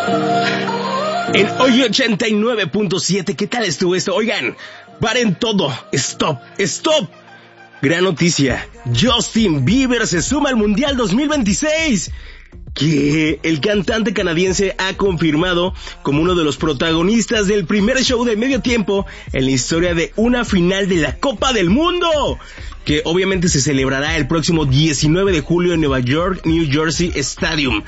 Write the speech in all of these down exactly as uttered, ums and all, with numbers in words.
En hoy ochenta y nueve punto siete, ¿qué tal estuvo esto? Oigan, paren todo, stop, stop. Gran noticia, Justin Bieber se suma al Mundial dos mil veintiséis. Que el cantante canadiense ha confirmado como uno de los protagonistas del primer show de medio tiempo en la historia de una final de la Copa del Mundo, que obviamente se celebrará el próximo diecinueve de julio en Nueva York, New Jersey Stadium.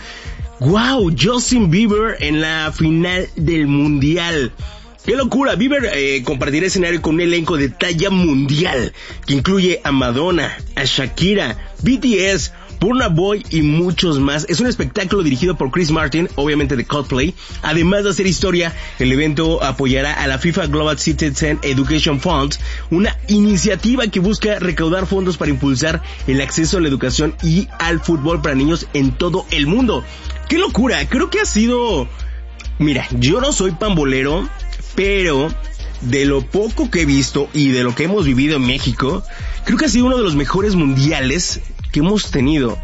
¡Wow! Justin Bieber en la final del Mundial. ¡Qué locura! Bieber eh, compartirá escenario con un elenco de talla mundial, que incluye a Madonna, a Shakira, B T S, Burna Boy y muchos más. Es un espectáculo dirigido por Chris Martin, obviamente de Coldplay. Además de hacer historia, el evento apoyará a la FIFA Global Citizen Education Fund, una iniciativa que busca recaudar fondos para impulsar el acceso a la educación y al fútbol para niños en todo el mundo. ¡Qué locura! Creo que ha sido... Mira, yo no soy pambolero, pero de lo poco que he visto y de lo que hemos vivido en México, creo que ha sido uno de los mejores mundiales que hemos tenido.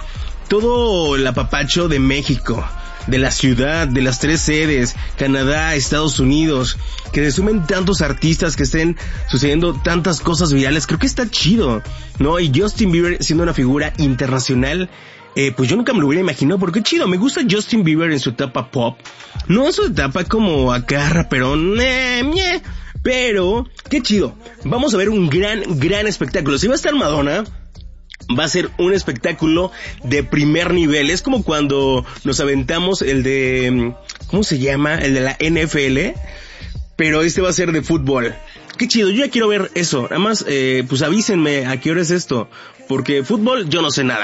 Todo el apapacho de México, de la ciudad, de las tres sedes, Canadá, Estados Unidos, que se sumen tantos artistas, que estén sucediendo tantas cosas virales, creo que está chido, ¿no? Y Justin Bieber siendo una figura internacional, eh, pues yo nunca me lo hubiera imaginado, porque chido, me gusta Justin Bieber en su etapa pop, no en su etapa como acá raperón, eh, meh, pero qué chido. Vamos a ver un gran, gran espectáculo. Si va a estar Madonna, va a ser un espectáculo de primer nivel. Es como cuando nos aventamos el de... ¿Cómo se llama? El de la N F L. Pero este va a ser de fútbol. Qué chido, yo ya quiero ver eso. Nada más, eh, pues avísenme a qué hora es esto. Porque fútbol yo no sé nada.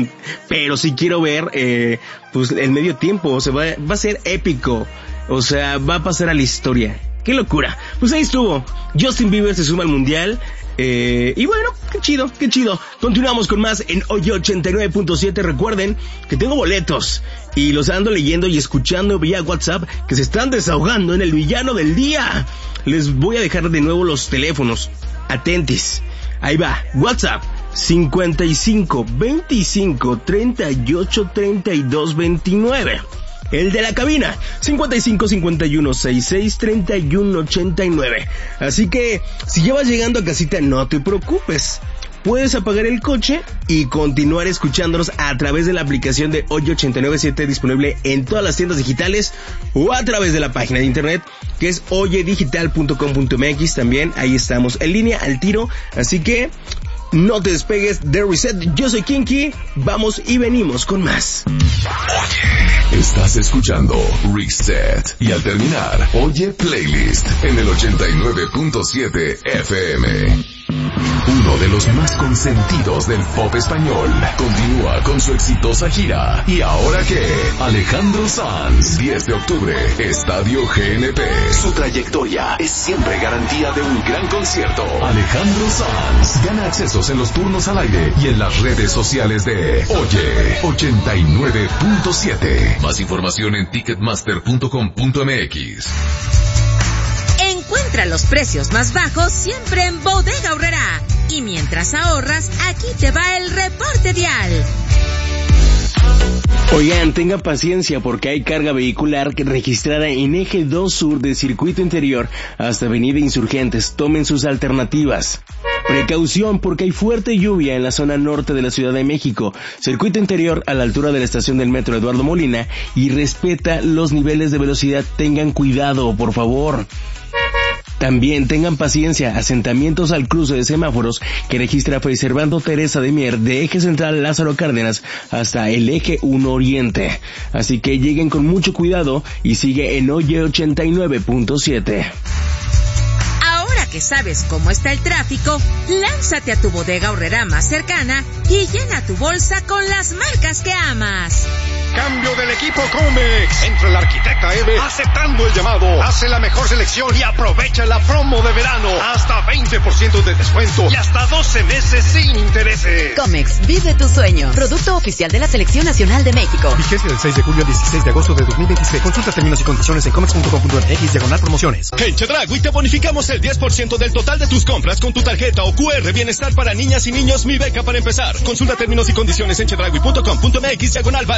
Pero sí quiero ver, eh, pues el medio tiempo. O sea, va, va a ser épico. O sea, va a pasar a la historia. ¡Qué locura! Pues ahí estuvo. Justin Bieber se suma al Mundial. Eh, y bueno, qué chido, qué chido. Continuamos con más en hoy ochenta y nueve punto siete. Recuerden que tengo boletos y los ando leyendo y escuchando vía WhatsApp que se están desahogando en el villano del día. Les voy a dejar de nuevo los teléfonos. Atentis. Ahí va. WhatsApp cincuenta y cinco, veinticinco, treinta y ocho, treinta y dos, veintinueve. El de la cabina, cincuenta y cinco, cincuenta y uno, sesenta y seis, treinta y uno, ochenta y nueve. Así que, si ya vas llegando a casita, no te preocupes. Puedes apagar el coche y continuar escuchándonos a través de la aplicación de Hoy ochenta y nueve punto siete, disponible en todas las tiendas digitales, o a través de la página de internet, que es oye digital punto com punto m x. También ahí estamos en línea, al tiro. Así que no te despegues de Reset. Yo soy Kinky. Vamos y venimos con más. Oye, estás escuchando Reset. Y al terminar, oye Playlist en el ochenta y nueve punto siete F M. Uno de los más consentidos del pop español continúa con su exitosa gira. ¿Y ahora qué? Alejandro Sanz, diez de octubre, Estadio G N P. Su trayectoria es siempre garantía de un gran concierto. Alejandro Sanz gana accesos en los turnos al aire y en las redes sociales de Oye ochenta y nueve punto siete. Más información en ticketmaster punto com punto m x. Encuentra los precios más bajos siempre en Bodega Aurrerá. Y mientras ahorras, aquí te va el reporte vial. Oigan, tengan paciencia porque hay carga vehicular registrada en eje dos sur de Circuito Interior hasta Avenida Insurgentes. Tomen sus alternativas. Precaución porque hay fuerte lluvia en la zona norte de la Ciudad de México. Circuito Interior a la altura de la estación del metro Eduardo Molina, y respeta los niveles de velocidad. Tengan cuidado, por favor. También tengan paciencia, asentamientos al cruce de semáforos que registra Fray Servando Teresa de Mier de eje central Lázaro Cárdenas hasta el eje uno Oriente. Así que lleguen con mucho cuidado y sigue en Oye ochenta y nueve punto siete. Ahora que sabes cómo está el tráfico, lánzate a tu Bodega Aurrerá más cercana y llena tu bolsa con las marcas que amas. Cambio del equipo Comex. Entra el arquitecta Eve aceptando el llamado. Hace la mejor selección y aprovecha la promo de verano. Hasta veinte por ciento de descuento y hasta doce meses sin intereses. Comex, vive tu sueño. Producto oficial de la Selección Nacional de México. Vigencia del seis de julio al dieciséis de agosto de dos mil veintiséis. Consulta términos y condiciones en comex punto com punto m x diagonal promociones. En Chedraui te bonificamos el diez por ciento del total de tus compras con tu tarjeta o Q R Bienestar para niñas y niños Mi Beca para empezar. Consulta términos y condiciones en chedraui punto com punto m x diagonal vales.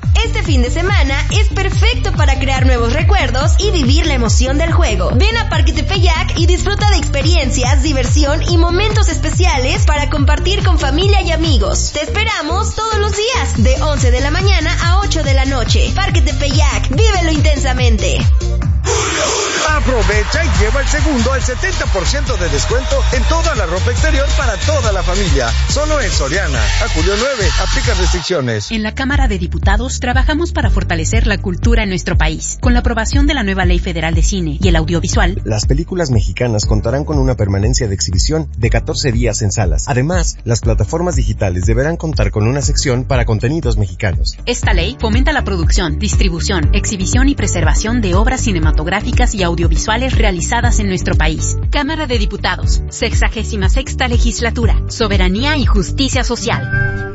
Este fin de semana es perfecto para crear nuevos recuerdos y vivir la emoción del juego. Ven a Parque Tepeyac y disfruta de experiencias, diversión y momentos especiales para compartir con familia y amigos. Te esperamos todos los días, de once de la mañana a ocho de la noche. Parque Tepeyac, vívelo intensamente. Aprovecha y lleva el segundo al setenta por ciento de descuento en toda la ropa exterior para toda la familia. Solo en Soriana. A julio nueve, aplica restricciones. En la Cámara de Diputados trabajamos para fortalecer la cultura en nuestro país. Con la aprobación de la nueva Ley Federal de Cine y el Audiovisual, las películas mexicanas contarán con una permanencia de exhibición de catorce días en salas. Además, las plataformas digitales deberán contar con una sección para contenidos mexicanos. Esta ley fomenta la producción, distribución, exhibición y preservación de obras cinematográficas y audiovisuales realizadas en nuestro país. Cámara de Diputados, sexagésima sexta Legislatura, Soberanía y Justicia Social.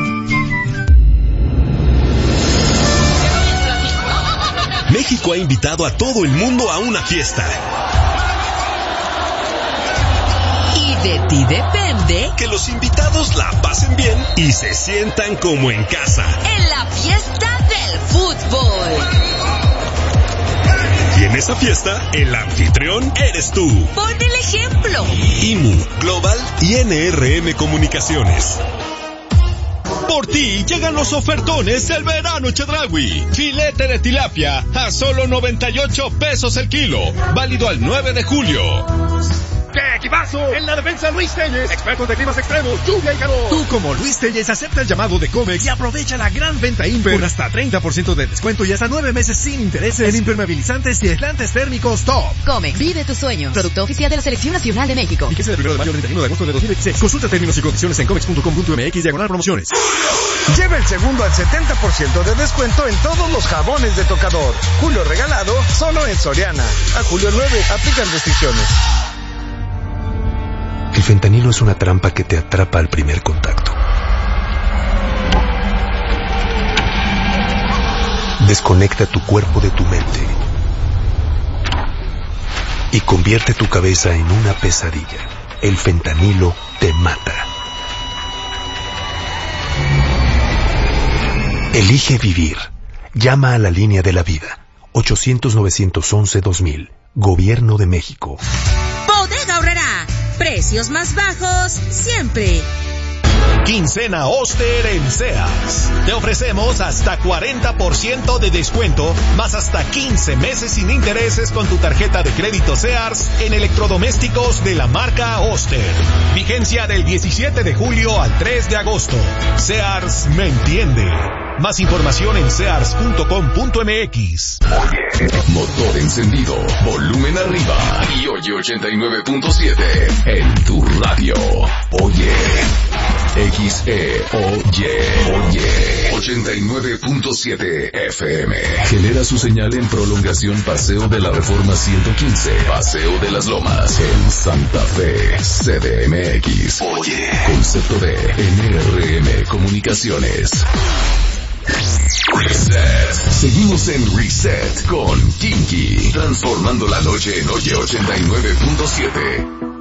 México ha invitado a todo el mundo a una fiesta. Y de ti depende que los invitados la pasen bien y se sientan como en casa. En la fiesta del fútbol. Y en esa fiesta, el anfitrión eres tú. Pon el ejemplo. I M U, Global y N R M Comunicaciones. Por ti llegan los ofertones del verano Chedraui. Filete de tilapia a solo noventa y ocho pesos el kilo. Válido al nueve de julio. ¡Qué equipazo! En la defensa Luis Telles, expertos de climas extremos, lluvia y calor. Tú como Luis Telles acepta el llamado de Comex y aprovecha la gran venta Imper con hasta treinta por ciento de descuento y hasta nueve meses sin intereses en impermeabilizantes y aislantes térmicos top. Comex, vive tus sueños. Producto oficial de la Selección Nacional de México. Fíjese del primero de mayo al treinta y uno de agosto de dos mil veintiséis. Consulta términos y condiciones en comex punto com punto m x diagonal promociones. Lleva el segundo al setenta por ciento de descuento en todos los jabones de tocador. Julio regalado, solo en Soriana. A julio nueve, aplican restricciones. El fentanilo es una trampa que te atrapa al primer contacto. Desconecta tu cuerpo de tu mente y convierte tu cabeza en una pesadilla. El fentanilo te mata. Elige vivir. Llama a la línea de la vida. ochocientos novecientos once dos mil. Gobierno de México. Bodega Aurrerá. Precios más bajos siempre. Quincena Oster en Sears. Te ofrecemos hasta cuarenta por ciento de descuento, más hasta quince meses sin intereses con tu tarjeta de crédito Sears en electrodomésticos de la marca Oster. Vigencia del diecisiete de julio al tres de agosto. Sears me entiende. Más información en sears punto com punto m x. Oye, motor encendido, volumen arriba y oye ochenta y nueve punto siete en tu radio. Oye, X E Oye, Oye, ochenta y nueve punto siete F M. Genera su señal en prolongación Paseo de la Reforma ciento quince, Paseo de las Lomas, en Santa Fe, C D M X. Oye, concepto de N R M Comunicaciones. Reset. Seguimos en Reset con Kinky, transformando la noche en Oye ochenta y nueve punto siete.